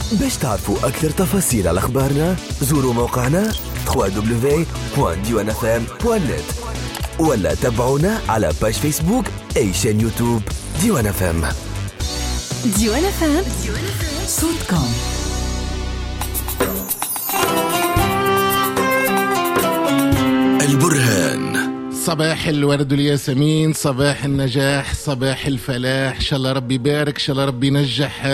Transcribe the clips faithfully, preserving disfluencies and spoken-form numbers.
باش تعرفوا أكثر تفاصيل على أخبارنا زوروا موقعنا دبليو دبليو دبليو دوت ديوان اف ام دوت نت ولا تابعونا على باج فيسبوك أي شان يوتيوب ديوان اف ام. ديوان اف ام صوتكم. البرهان. صباح الورد والياسمين، صباح النجاح، صباح الفلاح. إن شاء الله ربي يبارك، إن شاء الله ربي ينجح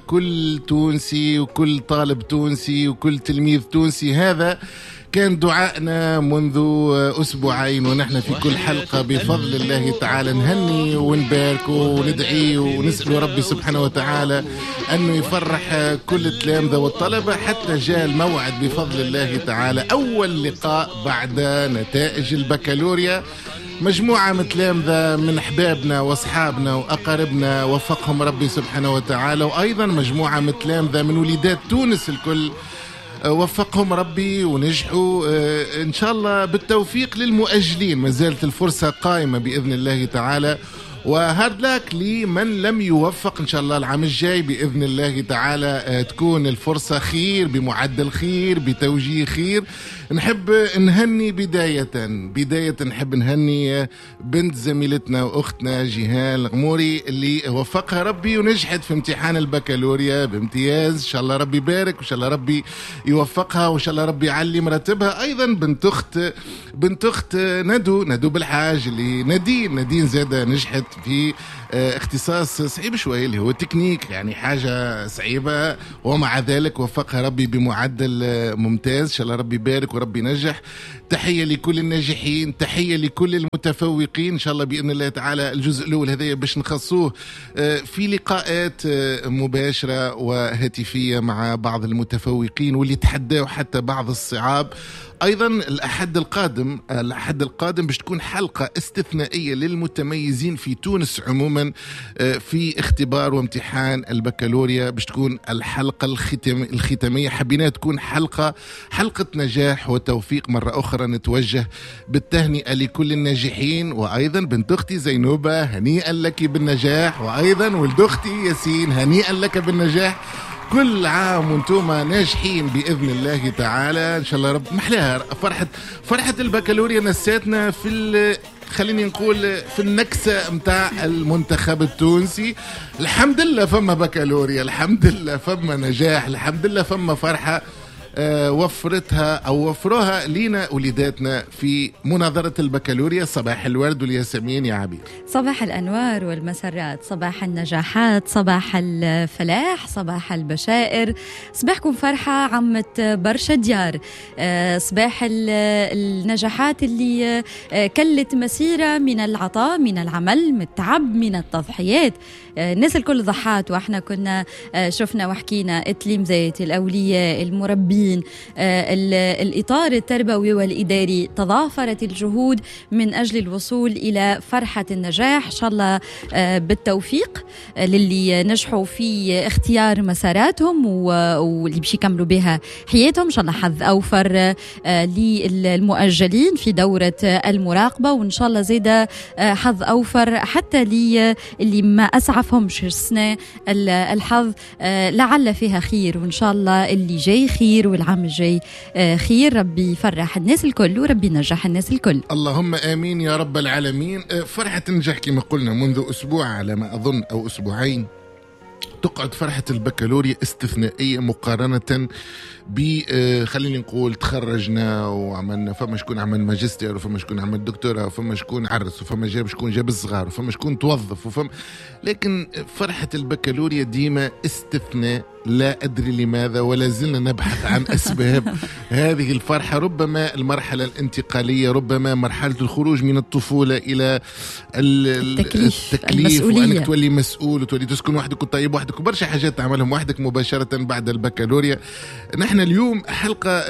كل تونسي وكل طالب تونسي وكل تلميذ تونسي. هذا كان دعائنا منذ أسبوعين، ونحن في كل حلقة بفضل الله تعالى نهني ونبارك وندعي ونسأل ربي سبحانه وتعالى أنه يفرح كل التلامذة والطلبة. حتى جاء الموعد بفضل الله تعالى، أول لقاء بعد نتائج البكالوريا. مجموعة من تلامذة من أحبابنا وأصحابنا وأقاربنا وفقهم ربي سبحانه وتعالى، وأيضا مجموعة من تلامذة من وليدات تونس الكل وفقهم ربي ونجحوا إن شاء الله. بالتوفيق للمؤجلين، ما زالت الفرصة قائمة بإذن الله تعالى، وهارد لاك لمن لم يوفق. إن شاء الله العام الجاي بإذن الله تعالى تكون الفرصة خير، بمعدل خير، بتوجيه خير. نحب نهني بداية بداية نحب نهني بنت زميلتنا وأختنا جيهان الغموري اللي وفقها ربي ونجحت في امتحان البكالوريا بامتياز. إن شاء الله ربي يبارك، وإن شاء الله ربي يوفقها، وإن شاء الله ربي يعلي مرتبها. أيضا بنت أخت بنت أخت ندو ندو بالحاج اللي نادين نادين زادة نجحت في اختصاص صعيب شوي اللي هو تكنيك، يعني حاجة صعيبة، ومع ذلك وفقها ربي بمعدل ممتاز. إن شاء الله ربي يبارك وربي ينجح. تحية لكل الناجحين، تحية لكل المتفوقين. إن شاء الله بإذن الله تعالى الجزء الأول هذا باش نخصوه في لقاءات مباشرة وهاتفية مع بعض المتفوقين واللي تحدوا حتى بعض الصعاب. أيضا الأحد القادم الأحد القادم باش تكون حلقة استثنائية للمتميزين في تونس عموما في اختبار وامتحان البكالوريا، باش تكون الحلقة الختم الختامية. حبينا تكون حلقة حلقة نجاح وتوفيق. مرة أخرى نتوجه بالتهنئة لكل الناجحين، وأيضا بنت أختي زينوبة هنيئا لك بالنجاح، وأيضا ولد أختي ياسين هنيئا لك بالنجاح. كل عام وانتم ناجحين بإذن الله تعالى. إن شاء الله رب محلاها فرحة فرحة البكالوريا نساتنا في خليني نقول في النكسة متاع المنتخب التونسي. الحمد لله فما بكالوريا، الحمد لله فما نجاح، الحمد لله فما فرحة أه وفرتها أو وفروها لينا وليداتنا في مناظرة البكالوريا. صباح الورد والياسمين يا عبير. صباح الأنوار والمسرات، صباح النجاحات، صباح الفلاح، صباح البشائر. صباحكم فرحة عمت برشا ديار. أه صباح النجاحات اللي أه كلت مسيرة من العطاء، من العمل، من التعب، من التضحيات. أه الناس الكل ضحات، وإحنا كنا أه شفنا وحكينا التلميذات، الأولياء، المربين، آه الإطار التربوي والإداري. تضافرت الجهود من أجل الوصول إلى فرحة النجاح. إن شاء الله آه بالتوفيق آه للي نجحوا في اختيار مساراتهم واللي باش يكملوا بها حياتهم. إن شاء الله حظ أوفر آه للمؤجلين في دورة المراقبة، وإن شاء الله زيادة آه حظ أوفر حتى للي ما أسعفهمش السنة الحظ آه لعل فيها خير، وإن شاء الله اللي جاي خير والعام الجاي خير. ربي يفرح الناس الكل وربي ينجح الناس الكل، اللهم آمين يا رب العالمين. فرحة النجاح كما قلنا منذ أسبوع على ما أظن أو أسبوعين. تقعد فرحة البكالوريا استثنائية مقارنة ب خليني نقول تخرجنا وعملنا. فما شكون عمل ماجستير، وفما شكون عمل دكتوراه، وفما شكون عرس، وفما جاب شكون جاب الصغار، وفما شكون توظف، وفما لكن فرحة البكالوريا ديما استثناء. لا أدري لماذا ولا زلنا نبحث عن أسباب هذه الفرحة. ربما المرحلة الانتقالية، ربما مرحلة الخروج من الطفولة إلى التكليف, التكليف وأنك تولي مسؤول وتولي تسكن وحدك وطيب وحدك وبرشا حاجات تعملهم وحدك مباشرة بعد البكالوريا. نحن اليوم حلقة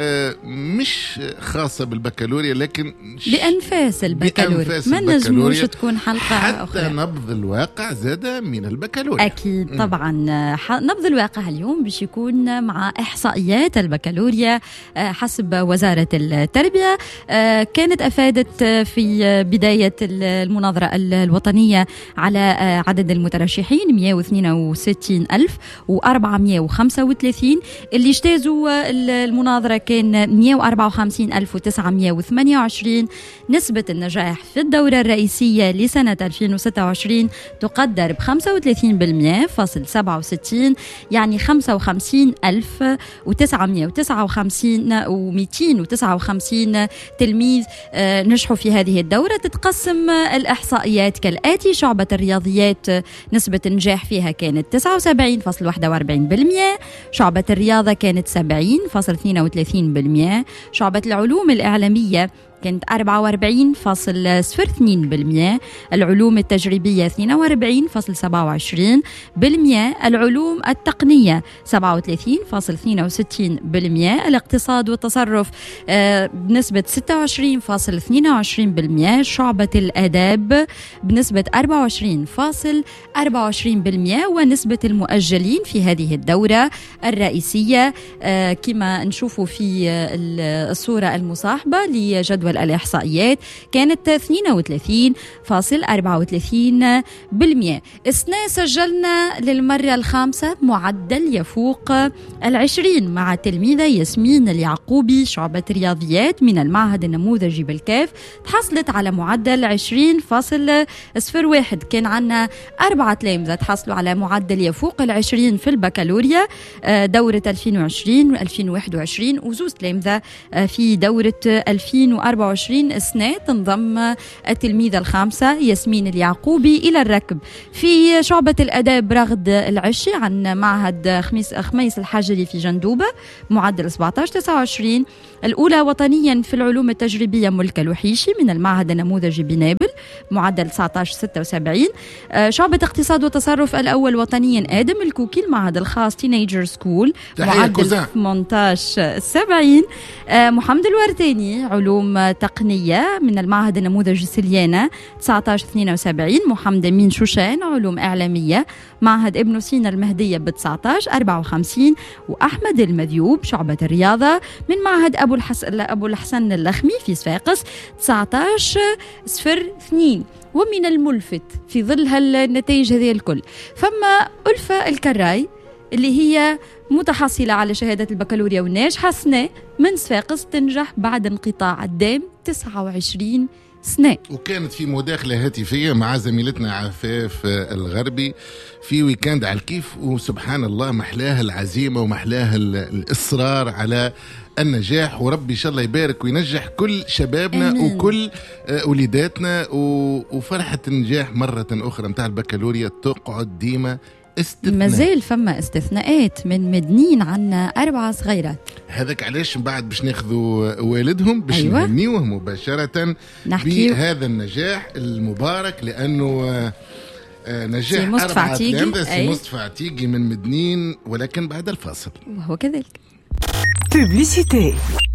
مش خاصة بالبكالوريا لكن بأنفاس البكالوريا. ما نجموش تكون حلقة حتى أخرى. نبض الواقع زاد من البكالوريا أكيد طبعا. نبض الواقع اليوم باش يكون مع إحصائيات البكالوريا حسب وزارة التربية. كانت أفادت في بداية المناظرة الوطنية على عدد المترشحين مئة واثنين وستين وستين ألف وأربعمية وخمسة وثلاثين. اللي اجتازوا المناظرة كان مية وأربعة وخمسين ألف وتسعمية وثمانية وعشرين. نسبة النجاح في الدورة الرئيسية لسنة ألفين وستة وعشرين تقدر ب خمسة وثلاثين بالمئة فاصل سبعة وستين، يعني خمسة وخمسين ألف وتسعمية وتسعة وخمسين ومئتين وتسعة وخمسين تلميذ نجحوا في هذه الدورة. تتقسم الإحصائيات كالآتي: شعبة الرياضيات نسبة النجاح فيها كانت تسعة وسبعين فاصل واحد وأربعين بالمئة، شعبة الرياضة كانت سبعين فاصل اثنين وثلاثين بالمئة، شعبة العلوم الإعلامية كانت أربعة وأربعين فاصل صفر اثنين بالمئة، العلوم التجريبية اثنين وأربعين فاصل سبعة وعشرين بالمئة، العلوم التقنية سبعة وثلاثين فاصل اثنين وستين بالمئة، الاقتصاد والتصرف آه بنسبة ستة وعشرين فاصل اثنين وعشرين بالمئة، شعبة الآداب بنسبة أربعة وعشرين فاصل أربعة وعشرين بالمئة، ونسبة المؤجلين في هذه الدورة الرئيسية آه كما نشوفوا في الصورة المصاحبة لجدول الإحصائيات كانت اثنين وثلاثين فاصل أربعة وثلاثين بالمئة. إسنا سجلنا للمرة الخامسة معدل يفوق العشرين مع تلميذة ياسمين اليعقوبي شعبة رياضيات من المعهد النموذجي بالكاف، تحصلت على معدل عشرين فاصل صفر واحد. كان عنا أربعة تلامذة تحصلوا على معدل يفوق العشرين في البكالوريا دورة ألفين وعشرين وألفين وواحد وعشرين، وزوز تلامذة في دورة ألفين وأربعة وعشرين. إسنا تنضم التلميذة الخامسة ياسمين اليعقوبي إلى الركب. في شعبة الأداب رغد العشي عن معهد خميس خميس الحجري في جندوبة معدل سبعة عشر تسعة وعشرين. الأولى وطنيا في العلوم التجريبية ملكة الوحيشي من المعهد النموذجي بنابل معدل تسعة عشر ستة وسبعين. شعبة اقتصاد وتصرف الأول وطنيا آدم الكوكي المعهد الخاص تينيجر سكول معدل ثمانية عشر سبعين. محمد الورتاني علوم تقنية من المعهد النموذجي سليانة تسعة عشر اثنين وسبعين. محمد أمين شوشان علوم إعلامية معهد ابن سينا المهدية ب تسعة عشر أربعة وخمسين. وأحمد المذيوب شعبة الرياضة من معهد أبو الحسن أبو الحسن اللخمي في صفاقس تسعة عشر صفر اثنين. ومن الملفت في ظل هالنتائج هذه الكل فما ألفة الكراي اللي هي متحصلة على شهادة البكالوريا والناجحة سنة من صفاقس تنجح بعد انقطاع الدام تسعة وعشرين سنة. وكانت في مداخلة هاتفية مع زميلتنا عفاف الغربي في ويكاند على الكيف، وسبحان الله محلاها العزيمة ومحلاها الإصرار على النجاح، وربي إن شاء الله يبارك وينجح كل شبابنا أمين. وكل وليداتنا، وفرحة النجاح مرة أخرى متاع البكالوريا تقعد ديما استثناء. مازال فما استثناءات من مدنين عنا أربعة صغيرات. هذاك علاش بعد باش ناخذوا والدهم باش أيوة. نهنيوه مباشرة بهذا النجاح المبارك، لأنه نجاح أربعة تلامذة سي مصطفى عتيقي من مدنين، ولكن بعد الفاصل وهو كذلك. Publicité.